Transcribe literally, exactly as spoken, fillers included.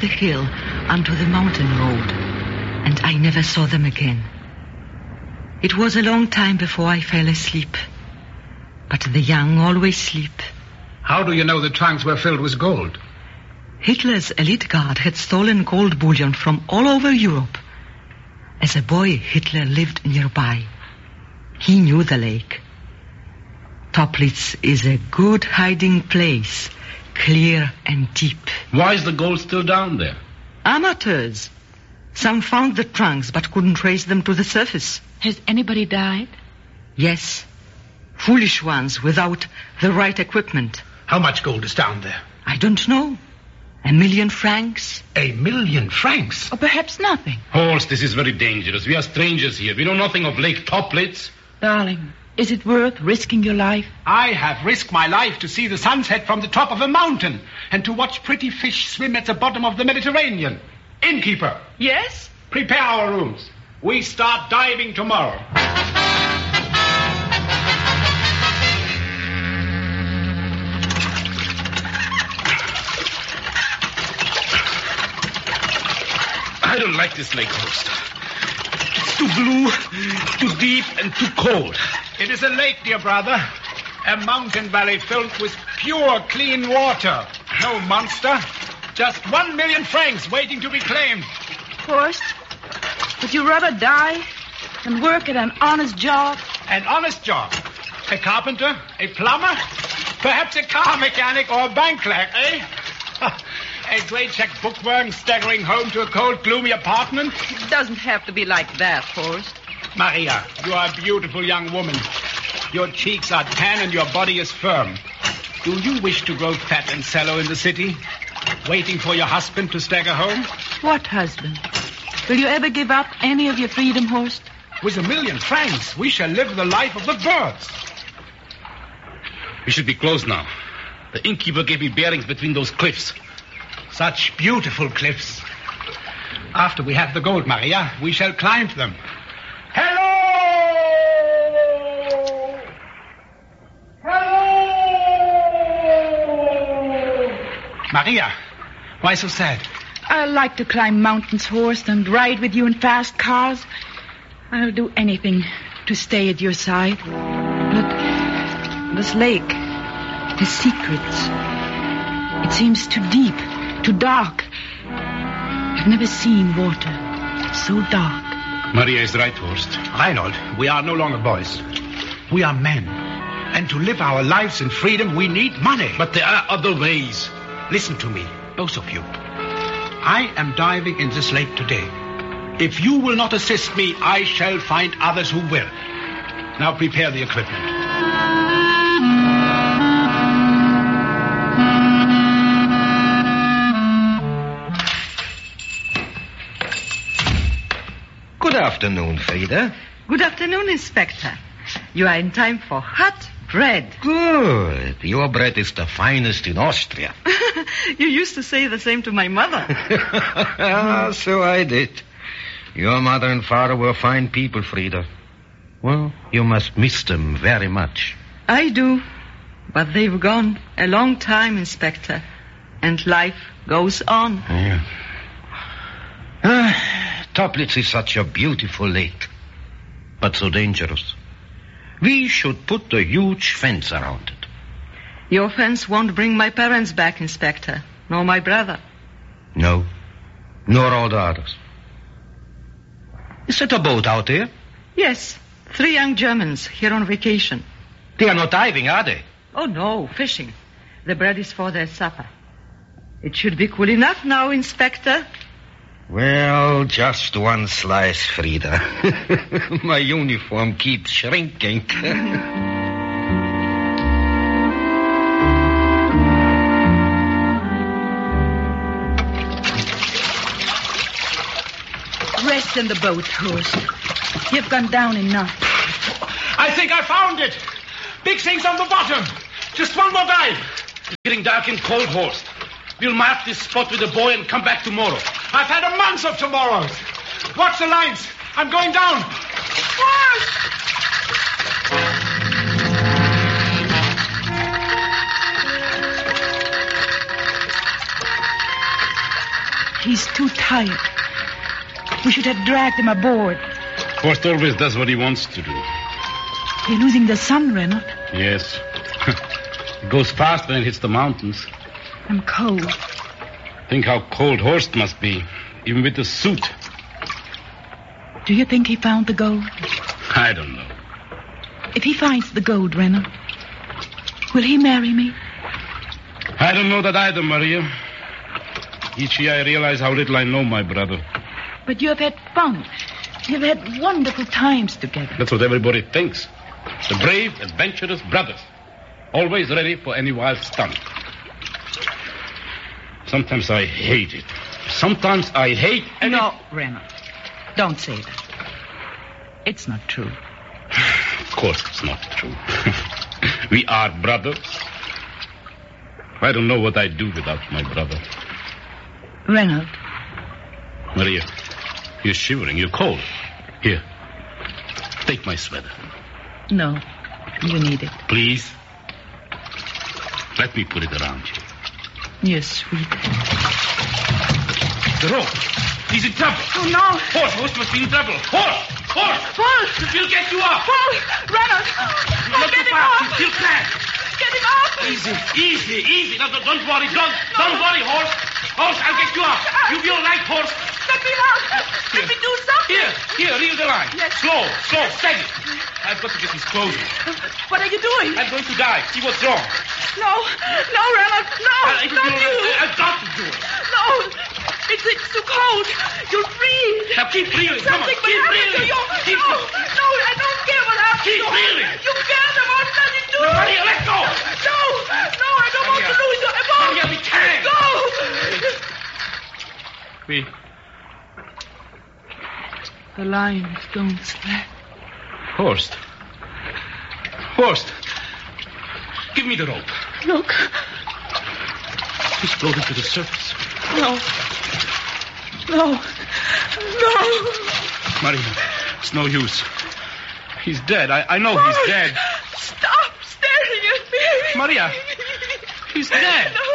the hill onto the mountain road, and I never saw them again. It was a long time before I fell asleep, but the young always sleep. How do you know the trunks were filled with gold? Hitler's elite guard had stolen gold bullion from all over Europe. As a boy, Hitler lived nearby. He knew the lake. Toplitz is a good hiding place, clear and deep. Why is the gold still down there? Amateurs. Some found the trunks but couldn't trace them to the surface. Has anybody died? Yes. Foolish ones without the right equipment. How much gold is down there? I don't know. A million francs? A million francs? Or perhaps nothing. Horst, this is very dangerous. We are strangers here. We know nothing of Lake Toplitz. Darling, is it worth risking your life? I have risked my life to see the sunset from the top of a mountain and to watch pretty fish swim at the bottom of the Mediterranean. Innkeeper. Yes? Prepare our rooms. We start diving tomorrow. I don't like this lake, Horst. It's too blue, too deep, and too cold. It is a lake, dear brother. A mountain valley filled with pure, clean water. No monster. Just one million francs waiting to be claimed. Horst, would you rather die than work at an honest job? An honest job? A carpenter? A plumber? Perhaps a car mechanic or a bank clerk, eh? A great check bookworm staggering home to a cold, gloomy apartment? It doesn't have to be like that, Horst. Maria, you are a beautiful young woman. Your cheeks are tan and your body is firm. Do you wish to grow fat and sallow in the city, waiting for your husband to stagger home? What husband? Will you ever give up any of your freedom, Horst? With a million francs, we shall live the life of the birds. We should be close now. The innkeeper gave me bearings between those cliffs. Such beautiful cliffs. After we have the gold, Maria, we shall climb them. Hello! Hello! Maria, why so sad? I like to climb mountains, Horst, and ride with you in fast cars. I'll do anything to stay at your side. But this lake, the secrets, it seems too deep. Too dark. I've never seen water so dark. Maria is right, Horst. Reinhold, we are no longer boys. We are men. And to live our lives in freedom, we need money. But there are other ways. Listen to me, both of you. I am diving in this lake today. If you will not assist me, I shall find others who will. Now prepare the equipment. Good afternoon, Frida. Good afternoon, Inspector. You are in time for hot bread. Good. Your bread is the finest in Austria. You used to say the same to my mother. So I did. Your mother and father were fine people, Frida. Well, you must miss them very much. I do. But they've gone a long time, Inspector. And life goes on. Yeah. Ah, Toplitz is such a beautiful lake, but so dangerous. We should put a huge fence around it. Your fence won't bring my parents back, Inspector, nor my brother. No, nor all the others. Is it a boat out there? Yes, three young Germans here on vacation. They are not diving, are they? Oh, no, fishing. The bread is for their supper. It should be cool enough now, Inspector. Well, just one slice, Frida. My uniform keeps shrinking. Rest in the boat, Horst. You've gone down enough. I think I found it. Big things on the bottom. Just one more dive. It's getting dark and cold, Horst. We'll mark this spot with a boy and come back tomorrow. I've had a month of tomorrows. Watch the lines. I'm going down. He's too tired. We should have dragged him aboard. Horst always does what he wants to do. We're losing the sun, Reynolds. Yes. It goes fast when it hits the mountains. I'm cold. Think how cold Horst must be, even with the suit. Do you think he found the gold? I don't know. If he finds the gold, Reynolds, will he marry me? I don't know that either, Maria. Each year I realize how little I know my brother. But you have had fun. You've had wonderful times together. That's what everybody thinks. The brave, adventurous brothers. Always ready for any wild stunt. Sometimes I hate it. Sometimes I hate... Any... No, Reynolds. Don't say that. It's not true. Of course it's not true. We are brothers. I don't know what I'd do without my brother. Reynolds. Maria, you're shivering. You're cold. Here. Take my sweater. No, you need it. Please. Let me put it around you. Yes, sweet. The rope. He's in trouble. Oh, no. Horst, Horst must be in trouble. Horst! Horst! Paul! He'll get you up. Paul! Reynolds! Oh, Not get too him fast. off! He'll crash. Get him off! Easy, easy, easy. No, don't, don't worry. Don't, don't worry, Horst. Horst, I'll get you up. You'll be all right, Horst. Let me out! Let me do something! Here, here, reel the line. Yes. Slow, slow, steady. I've got to get these clothes. What are you doing? I'm going to dive. See what's wrong. No, no, Reynolds, no, I, not I, you. I've got to do it. No, it's, it's too cold. You'll freeze. Now keep reeling. Come on, Something keep will happen to reeling. you. Keep No, no, I don't care what happens Keep to you. reeling. You can't. I won't let it do. No, Maria, let go. No, no, I don't want Maria. to lose you. I won't. Maria, we can't. Go. We... The lines don't slack. Horst. Horst. Give me the rope. Look. He's floating to the surface. No. No. No. Maria, it's no use. He's dead. I, I know he's dead. Stop staring at me. Maria, he's dead. No.